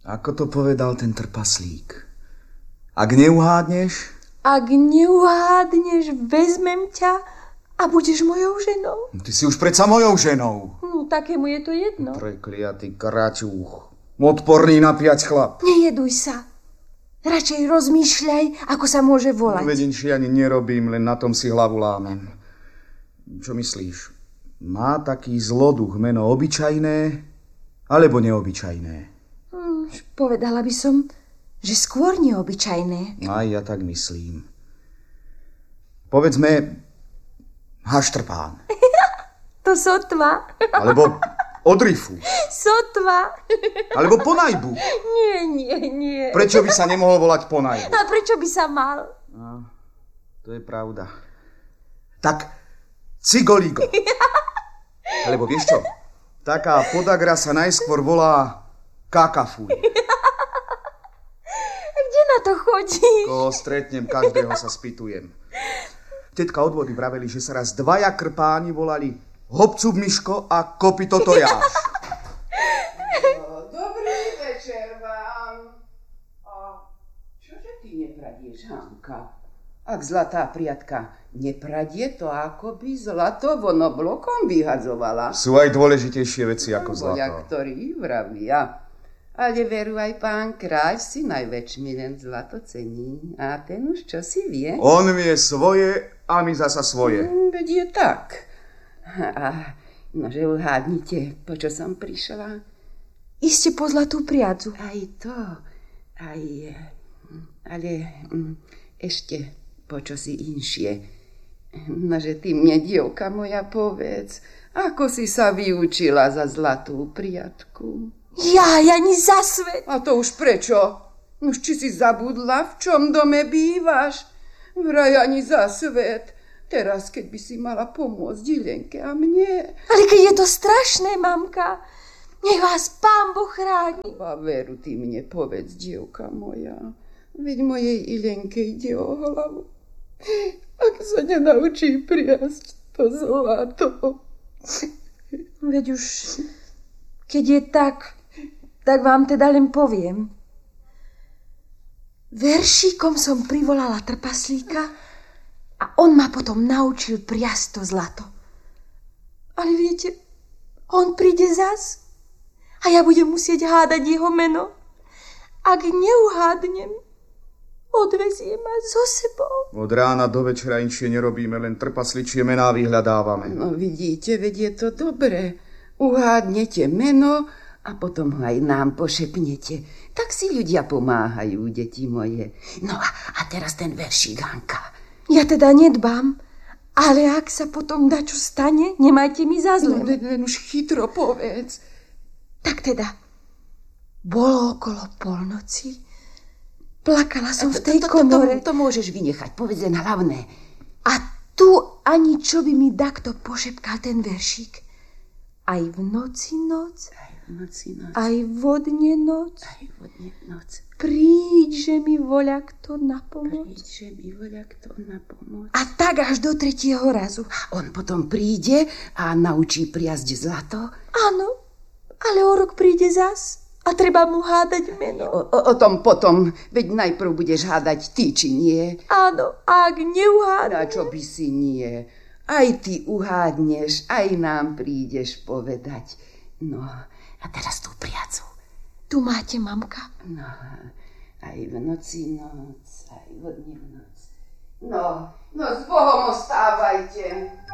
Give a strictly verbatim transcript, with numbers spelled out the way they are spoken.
Ako to povedal ten trpaslík? Ak neuhádneš? Ak neuhádneš, vezmem ťa a budeš mojou ženou. Ty si už predsa mojou ženou. No, takému je to jedno. Prekliatý kraťúch. Odporný na piať chlap. Nejeduj sa. Radšej rozmýšľaj, ako sa môže volať. No, veď inšie ani nerobím, len na tom si hlavu lámem. Čo myslíš? Má taký zloduch meno obyčajné alebo neobyčajné? Hmm, povedala by som, že skôr neobyčajné. Aj ja tak myslím. Povedzme haštrpán. To sotva. Alebo odrifu. Sotva. Alebo ponajbu. Nie, nie, nie. Prečo by sa nemohol volať ponajbu? A prečo by sa mal? No, to je pravda. Tak cigoligo. Alebo vieš čo? Taká podagra sa najskôr volá kakafuj. Kde na to chodíš? Koho stretnem, každého sa spýtujem. Tetka od vody vraveli, že sa raz dvaja krpáni volali Hopcub Miško a Kopito Tojáš. Dobrý večer vám. A čože ty nepradieš, Hanka? Ak zlatá priatka nepradie, to ako by zlato vono blokom vyhadzovala. Sú aj dôležitejšie veci ako no, zlato. Boľa, ktorí vravia. Ale veru aj pán kráľ si najväčší len zlato cení. A ten už čo si vie? On vie svoje a my zasa svoje. Mm, veď je tak. A nože uhádnite, po čo som prišla? Iste po zlatú priadzu. Aj to, aj... Ale ešte po čo si inšie. Nože ty mne, dievka moja, povedz, ako si sa vyučila za zlatú priadku? Ja, ani za svet. A to už prečo? Nož či si zabudla, v čom dome bývaš? Vraj ani za svet. Teraz, keď by si mala pomôcť Ilenke a mne. Ale keď je to strašné, mamka, nech vás pán Boh chráni. A veru, ty mne povedz, dievka moja, veď mojej Ilenke ide o hlavu. Ak sa nenaučí priasť to zlato. Veď už, keď je tak, tak vám teda len poviem. Veršíkom som privolala trpaslíka a on ma potom naučil priasť to zlato. Ale viete, on príde zas a ja budem musieť hádať jeho meno. Ak neuhádnem, odvezie ma so sebou. Od rána do večera inšie nerobíme, len trpasličie mená vyhľadávame. No vidíte, veď je to dobré. Uhádnete meno a potom ho aj nám pošepnete. Tak si ľudia pomáhajú, deti moje. No a, a teraz ten veršík, Hanka. Ja teda nedbám, ale ak sa potom dačo stane, nemajte mi za zlé. No len už chytro povedz. Tak teda, bolo okolo polnoci, plakala som v tej komore. To, to, to, to môžeš vynechať, povedz len hlavné. A tu ani čo by mi takto pošepkal ten veršík. Aj v noci noc, aj v noci noc, aj vodne noc, aj vodne noc. Príď, že mi voľa kto na pomoc. Príď, že mi voľa kto na pomoc. A tak až do tretieho razu. A on potom príde a naučí priasť zlato? Áno, ale o rok príde zas a treba mu hádať meno. O, o, o tom potom, veď najprv budeš hádať ty, či nie? Áno, ak neuhádnem. A čo by si nie? Aj ty uhádneš, aj nám prídeš povedať. No, a teraz tú priacu. Tu máte, mamka. No, aj v noci noc, aj vodne v noc. No, no s Bohom ostávajte.